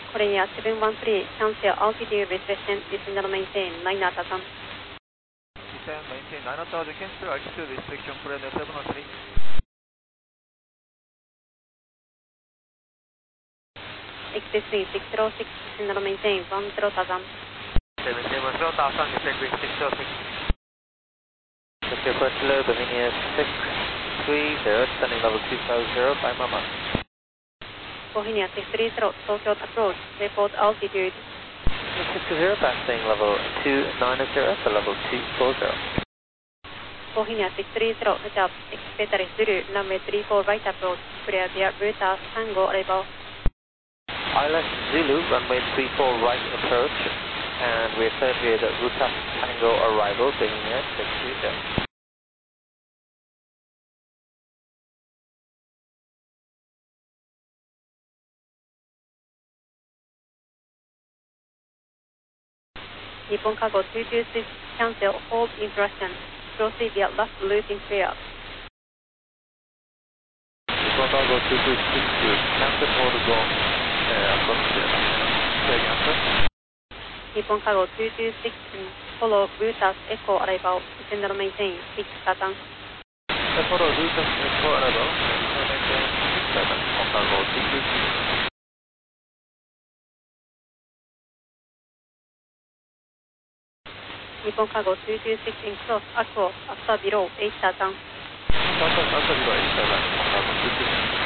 Korea 713, cancel altitude restriction, descend and maintain 9 at 1000. Descend, maintain 9 at 1000, cancel altitude restriction, Korea 713. XSC 606, descend and maintain 10,000. 710,000, descend with 606. Okay, approach low, Bohemia 630, standing level 250 by Mama. Bohemia 630, Tokyo approach, report altitude. 620, passing level 290 to level 240. Bohemia 630, set up, expected through runway 34 right approach, clear via Ruta Tango arrival. Island Zulu, runway 34 right approach, and we're cleared with Ruta Tango arrival, Bohemia 630. Nippon Cargo 226, cancel, hold interaction, proceed via last looping clear. Nippon Cargo 226, cancel, hold zone, approach clear. Say again, sir. Nippon Cargo 226, follow Ruta Echo arrival, descend and maintain 6 at 1000. Follow Ruta Echo arrival, descend and maintain 6 at 1000. Nippon Cargo 226. Nippon Cargo 226 in cross across after below 8 at 1000. After below 8 at 1000, Nippon Cargo 226.